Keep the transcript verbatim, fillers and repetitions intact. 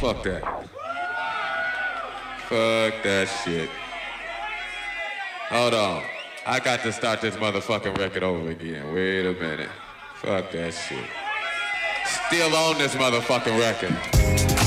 fuck that. Fuck that shit. Hold on. I got to start this motherfucking record over again. Wait a minute. Fuck that shit. Still on this motherfucking record.